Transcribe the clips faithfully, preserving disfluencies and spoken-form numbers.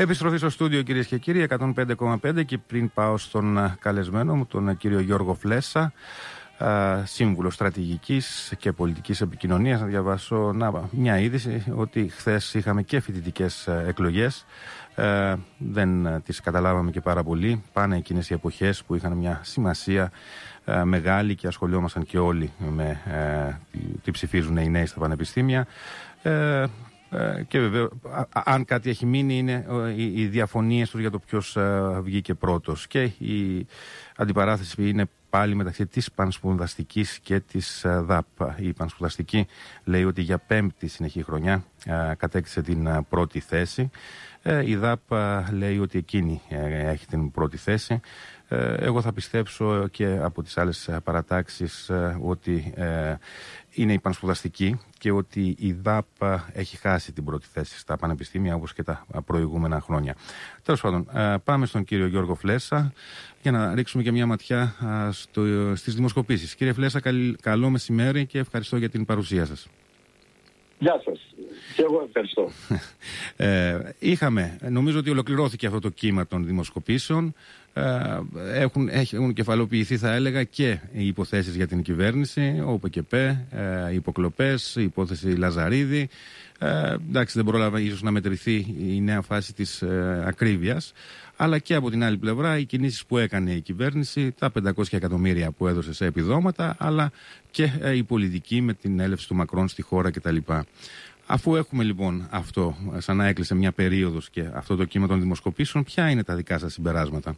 Επιστροφή στο στούντιο, κυρίες και κύριοι, εκατόν πέντε κόμμα πέντε, και πριν πάω στον καλεσμένο μου, τον κύριο Γιώργο Φλέσσα, σύμβουλο στρατηγικής και πολιτικής επικοινωνίας, να διαβάσω να, μια είδηση ότι χθες είχαμε και φοιτητικές εκλογές. Ε, δεν τις καταλάβαμε και πάρα πολύ. Πάνε εκείνες οι εποχές που είχαν μια σημασία ε, μεγάλη και ασχολιόμασταν και όλοι με ε, τι ψηφίζουν οι νέοι στα πανεπιστήμια. Ε, Και βέβαια, αν κάτι έχει μείνει, είναι οι διαφωνίες τους για το ποιος βγήκε πρώτος. Και η αντιπαράθεση είναι πάλι μεταξύ της πανσπουδαστικής και της ΔΑΠ. Η πανσπουδαστική λέει ότι για πέμπτη συνεχή χρονιά κατέκτησε την πρώτη θέση. Η ΔΑΠ λέει ότι εκείνη έχει την πρώτη θέση. Εγώ θα πιστέψω και από τις άλλες παρατάξεις ότι είναι η πανσπουδαστική και ότι η ΔΑΠ έχει χάσει την πρώτη θέση στα πανεπιστήμια, όπως και τα προηγούμενα χρόνια. Τέλος πάντων, πάμε στον κύριο Γιώργο Φλέσσα για να ρίξουμε και μια ματιά στο, στις δημοσκοπήσεις. Κύριε Φλέσσα, καλ, καλό μεσημέρι και ευχαριστώ για την παρουσία σας. Γεια σας. Και εγώ ευχαριστώ. ε, είχαμε, νομίζω ότι ολοκληρώθηκε αυτό το κύμα των δημοσκοπήσεων. Ε, έχουν, έχουν κεφαλοποιηθεί, θα έλεγα, και οι υποθέσεις για την κυβέρνηση, ο ΠΚΠ, ε, οι υποκλοπές, η υπόθεση Λαζαρίδη. Ε, εντάξει, δεν πρόλαβα ίσως να μετρηθεί η νέα φάση της ε, ακρίβειας, αλλά και από την άλλη πλευρά οι κινήσεις που έκανε η κυβέρνηση, τα πεντακόσια εκατομμύρια που έδωσε σε επιδόματα, αλλά και ε, η πολιτική με την έλευση του Μακρόν στη χώρα κτλ. Αφού έχουμε λοιπόν αυτό, σαν να έκλεισε μια περίοδος και αυτό το κύμα των δημοσκοπήσεων, ποια είναι τα δικά σας συμπεράσματα?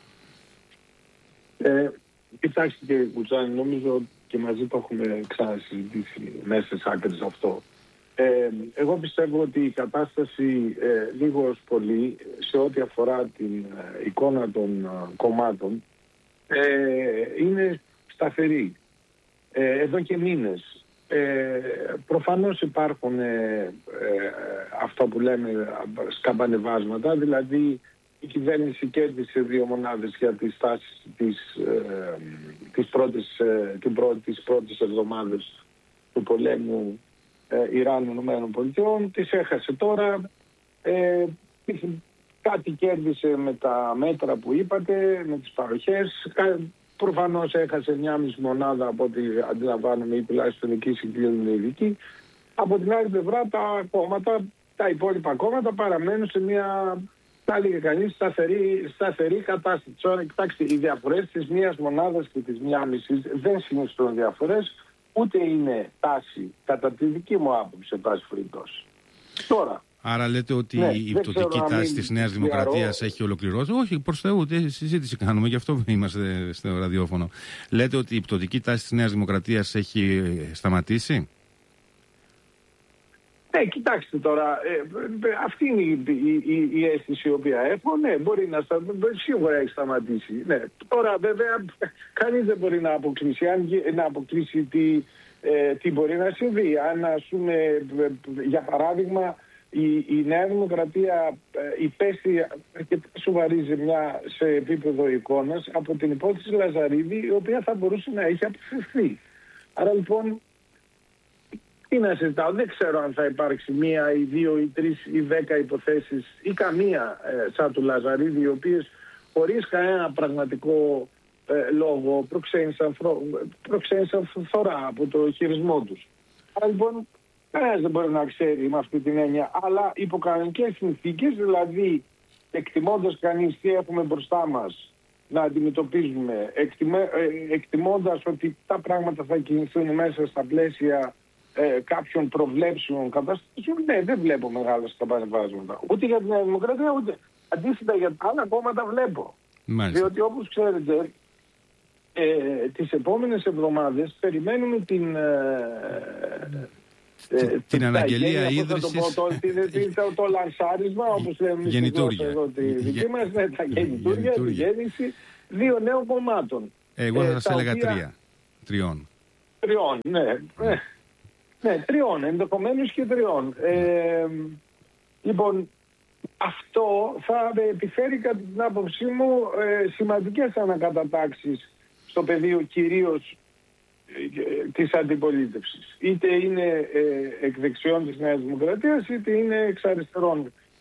Ε, κοιτάξτε κύριε Κουτσάνη, νομίζω και μαζί το έχουμε ξανασυζητήσει μέσα στις άκρες αυτό. Ε, εγώ πιστεύω ότι η κατάσταση ε, λίγο ως πολύ σε ό,τι αφορά την ε, εικόνα των ε, κομμάτων ε, είναι σταθερή. Ε, εδώ και μήνες. Ε, προφανώς υπάρχουν ε, ε, αυτά που λέμε σκαμπανεβάσματα, δηλαδή η κυβέρνηση κέρδισε δύο μονάδες για τις στάσεις της, ε, της πρώτης, ε, την πρώτη, τις πρώτες εβδομάδες του πολέμου ε, Ιράν-Ηνωμένων Πολιτειών. Τις έχασε τώρα. Ε, κάτι κέρδισε με τα μέτρα που είπατε, με τις παροχές. Προφανώς έχασε μια μισή μονάδα από ό,τι αντιλαμβάνομαι, ή τουλάχιστον εκεί συγκλίνουν οι ειδικοί. Από την άλλη πλευρά τα κόμματα, τα υπόλοιπα κόμματα παραμένουν σε μια, θα έλεγε κανείς, σταθερή, σταθερή κατάσταση. Τώρα, κοιτάξτε, οι διαφορές της μίας μονάδας και της μία μισής δεν συνιστούν διαφορές, ούτε είναι τάση, κατά τη δική μου άποψη, σε πάση περιπτώσει. Τώρα, άρα λέτε ότι ναι, η πτωτική τάση της Νέας Δημοκρατίας έχει ολοκληρώσει? Όχι, προς Θεού, τι συζήτηση κάνουμε, γι' αυτό είμαστε στο ραδιόφωνο. Λέτε ότι η πτωτική τάση της Νέας Δημοκρατίας έχει σταματήσει? Ναι, κοιτάξτε τώρα, ε, αυτή είναι η, η, η, η αίσθηση η οποία έχω. Ναι, μπορεί να σταματήσει, σίγουρα έχει σταματήσει. Ναι. Τώρα βέβαια κανείς δεν μπορεί να αποκλείσει, αν, να αποκλείσει τι, ε, τι μπορεί να συμβεί. Αν, ας πούμε, για παράδειγμα, η, η Νέα Δημοκρατία ε, υπέστη αρκετά σοβαρή ζημιά σε επίπεδο εικόνας από την υπόθεση Λαζαρίδη, η οποία θα μπορούσε να έχει αποφευθεί. Άρα λοιπόν, τι να συζητάω, δεν ξέρω αν θα υπάρξει μία ή δύο ή τρεις ή δέκα υποθέσεις ή καμία ε, σαν του Λαζαρίδη, οι οποίες χωρίς κανένα πραγματικό ε, λόγο προξένησαν, φρο... προξένησαν φθορά από το χειρισμό τους. Άρα λοιπόν, κανένας δεν μπορεί να ξέρει με αυτή την έννοια, αλλά υπό κανονικές συνθήκες, δηλαδή εκτιμώντας κανείς τι έχουμε μπροστά μας να αντιμετωπίζουμε, εκτιμέ, ε, εκτιμώντας ότι τα πράγματα θα κινηθούν μέσα στα πλαίσια ε, κάποιων προβλέψεων καταστάσεων, ναι, δεν βλέπω μεγάλα σκαμπανεβάσματα. Ούτε για την Νέα Δημοκρατία, ούτε αντίθετα για τα άλλα κόμματα βλέπω. Μάλιστα. Διότι όπως ξέρετε, ε, τις επόμενες εβδομάδες περιμένουμε την... Ε, Ε, την αναγγελία ίδρυσης, το, το, το, το λανσάρισμα, όπως λέμε εδώ τη δική μας, ναι, τα γεννητούρια, τη γέννηση δύο νέων κομμάτων. Εγώ θα ε, σας έλεγα οποία... τρία. Τριών. Τριών, ναι. Ναι, ναι τριών, ενδεχομένως και τριών. Ε, λοιπόν, αυτό θα επιφέρει κατά την άποψή μου ε, σημαντικές ανακατατάξεις στο πεδίο κυρίως της αντιπολίτευσης. Είτε είναι ε, εκ δεξιών της Νέας Δημοκρατίας, είτε είναι εξ αριστερών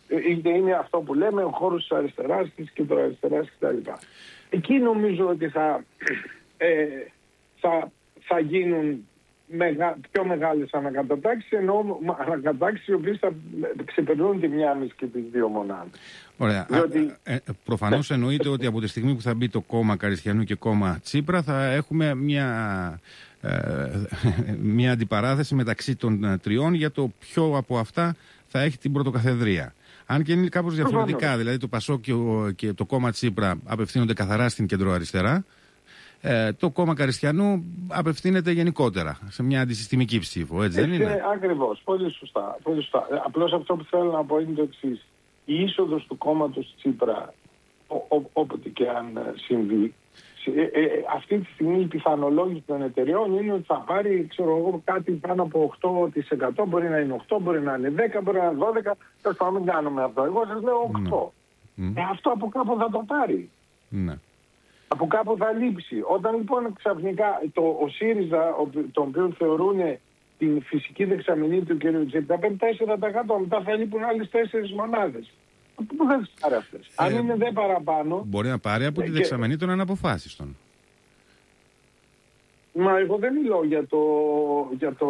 είτε είναι αυτό που λέμε ο χώρος της αριστεράς, της κεντροαριστεράς κτλ. Εκεί νομίζω ότι θα, ε, θα, θα γίνουν μεγα, πιο μεγάλες ανακατατάξεις, ενώ ανακατατάξεις οι οποίες θα ξεπερνούν τη μια μισή και τις δύο μονάδες. Ωραία. Διότι... Ε, ε, προφανώς εννοείται ότι από τη στιγμή που θα μπει το κόμμα Καριστιανού και κόμμα Τσίπρα θα έχουμε μια, ε, μια αντιπαράθεση μεταξύ των τριών για το ποιο από αυτά θα έχει την πρωτοκαθεδρία. Αν και είναι κάπως διαφορετικά, δηλαδή το Πασόκ και, και το κόμμα Τσίπρα απευθύνονται καθαρά στην κεντροαριστερά, ε, το κόμμα Καριστιανού απευθύνεται γενικότερα σε μια αντισυστημική ψήφο, έτσι δεν είναι? Ακριβώς, πολύ σωστά, πολύ σωστά. Απλώς αυτό που θέλω να πω είναι το εξής. Η είσοδος του κόμματος Τσίπρα, ό, ό, όποτε και αν συμβεί, ε, ε, αυτή τη στιγμή η πιθανολόγηση των εταιρεών είναι ότι θα πάρει, ξέρω εγώ, κάτι πάνω από οκτώ τοις εκατό, μπορεί να είναι οκτώ, μπορεί να είναι δέκα, μπορεί να είναι δώδεκα, τέλος πάντων μην κάνουμε αυτό. Εγώ σας λέω οκτώ. Mm. Ε, αυτό από κάπου θα το πάρει. Mm. Από κάπου θα λείψει. Όταν λοιπόν ξαφνικά το, ο ΣΥΡΙΖΑ, ο, τον οποίο θεωρούν την φυσική δεξαμενή του κ. Τσίπρα, παίρνει τέσσερα τοις εκατό, μετά θα λείπουν άλλες τέσσερις μονάδες. Πού θα τις πάρει αυτές? Ε, Αν είναι δε παραπάνω... Μπορεί να πάρει από τη δεξαμενή και... των αναποφάσιστων. Μα εγώ δεν μιλώ για το... Για το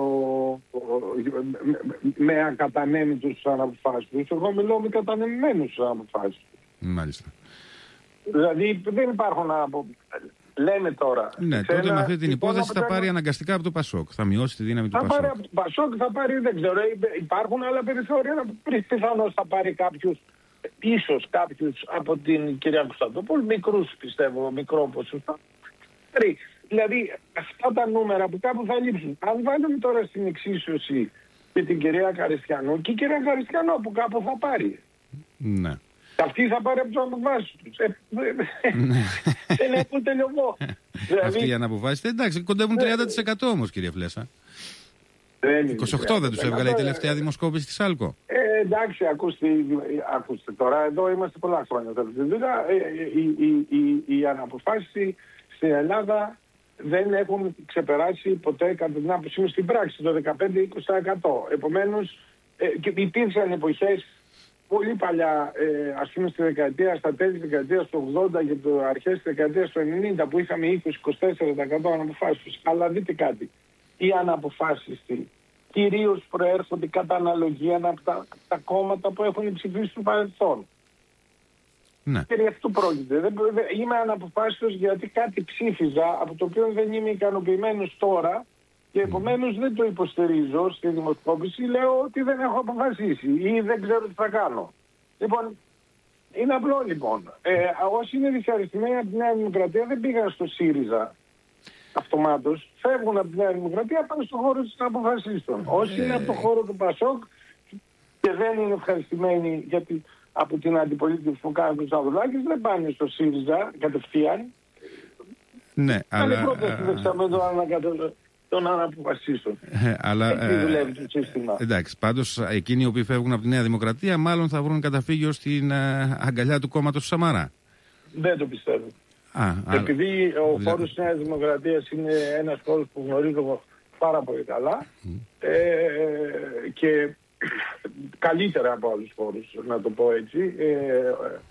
με, με ακατανέμει τους αναποφάσιστους. Εγώ μιλώ με κατανεμημένους τους αναποφάσιστους. Μάλιστα. Δηλαδή δεν υπάρχουν αναπο... Λένε τώρα. Ναι, τότε ένα... με αυτή την υπόθεση θα πάρει αναγκαστικά από το Πασόκ. Θα μειώσει τη δύναμη του θα Πασόκ. Θα πάρει από το Πασόκ, θα πάρει, δεν ξέρω, υπάρχουν άλλα περιθώρια. Πιθανώς θα πάρει κάποιους, ίσως κάποιους από την κυρία Κωνσταντοπούλου, μικρούς πιστεύω, μικρό ποσοστό. Δηλαδή αυτά τα νούμερα που κάπου θα λείψουν. Αν βάλουμε τώρα στην εξίσωση με την κυρία Καριστιανού, και η κυρία Καριστιανού από κάπου θα πάρει. Ναι. Αυτή θα πάρει από τους αναποφάσεις τους. Δεν έχουν τελειωμό. Αυτοί οι αναποφάσεις, εντάξει, κοντεύουν τριάντα τοις εκατό όμως, κύριε Φλέσσα. είκοσι οκτώ δεν τους έβγαλε η τελευταία δημοσκόπηση της Άλκο? Ε, εντάξει, ακούστε, ακούστε τώρα, εδώ είμαστε πολλά χρόνια. Οι, οι, οι, οι αναποφάσεις στην Ελλάδα δεν έχουν ξεπεράσει ποτέ, κατά την άποψή μου, στην πράξη το δεκαπέντε με είκοσι τοις εκατό. Επομένως, ε, υπήρξαν εποχές πολύ παλιά, ε, ας πούμε στη δεκαετία, στα τέλη της δεκαετίας του ογδόντα και το αρχές της δεκαετίας του ενενήντα, που είχαμε είκοσι με είκοσι τέσσερα τοις εκατό αναποφάσεις. Αλλά δείτε κάτι, οι αναποφάσεις κυρίως προέρχονται κατά αναλογία από τα, τα κόμματα που έχουν ψηφίσει στο παρελθόν. Ναι. Και γι' αυτό πρόκειται. Δεν, δεν, είμαι αναποφάσιστος γιατί κάτι ψήφιζα από το οποίο δεν είμαι ικανοποιημένος τώρα και επομένως δεν το υποστηρίζω στη δημοσκόπηση. Λέω ότι δεν έχω αποφασίσει ή δεν ξέρω τι θα κάνω. Λοιπόν, είναι απλό λοιπόν. Ε, όσοι είναι δυσαρεστημένοι από τη Νέα Δημοκρατία δεν πήγαν στο ΣΥΡΙΖΑ αυτομάτως. Φεύγουν από τη Νέα Δημοκρατία, πάνε στον χώρο της αποφασίστων. Όσοι είναι από το χώρο του Πασόκ και δεν είναι ευχαριστημένοι γιατί από την αντιπολίτευση που κάνει του Σαββουλάκης, δεν πάνε στο ΣΥΡΙΖΑ κατευθείαν. Ναι, αλλά... Είναι πρώτα δεξαμενή των αναποφασίστων. Αλλά... Έτσι δουλεύει το σύστημα. Εντάξει, πάντως εκείνοι οι οποίοι φεύγουν από τη Νέα Δημοκρατία μάλλον θα βρουν καταφύγιο στην αγκαλιά του κόμματος του Σαμαρά. Δεν το πιστεύω. Α, επειδή α, ο χώρος της Νέας Δημοκρατίας είναι ένας χώρος που γνωρίζω πάρα πολύ καλά mm. ε, και καλύτερα από άλλους χώρους, να το πω έτσι. Ε, ε,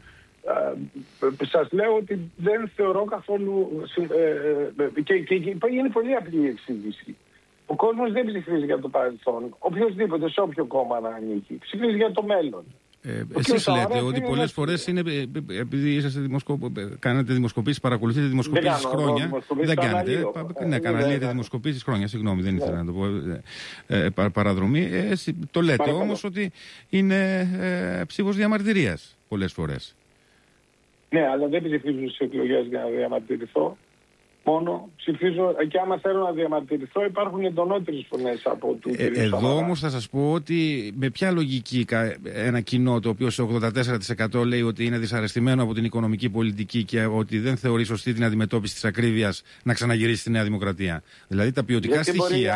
ε, σας λέω ότι δεν θεωρώ καθόλου ε, ε, και, και, και είναι πολύ απλή η εξήγηση. Ο κόσμος δεν ψηφίζει για το παρελθόν. Οποιοςδήποτε, σε όποιο κόμμα να ανήκει. Ψηφίζει για το μέλλον. Ε, εσείς λέτε ότι πολλές είναι... φορές είναι, επειδή είσαστε δημοσκο... κάνετε δημοσκοπήσεις, παρακολουθείτε δημοσκοπήσεις χρόνια. Δημοσκοπήσεις δεν κάνετε. ε, ναι, καναλίετε δημοσκοπήσεις χρόνια. Συγγνώμη, δεν ήθελα να το πω. Ε, πα, παραδρομή. Ε, το λέτε Παρακαλώ. Όμως ότι είναι ε, ψήφος διαμαρτυρίας πολλές φορές. Ναι, αλλά δεν ψηφίζω στις εκλογές για να διαμαρτυρηθώ. Μόνο ψηφίζω και άμα θέλω να διαμαρτυρηθώ υπάρχουν εντονότερες φωνές από του ε, κ. Εδώ όμως θα σας πω ότι με ποια λογική ένα κοινό το οποίο σε ογδόντα τέσσερα τοις εκατό λέει ότι είναι δυσαρεστημένο από την οικονομική πολιτική και ότι δεν θεωρεί σωστή την αντιμετώπιση της ακρίβειας να ξαναγυρίσει στη Νέα Δημοκρατία. Δηλαδή τα ποιοτικά στοιχεία...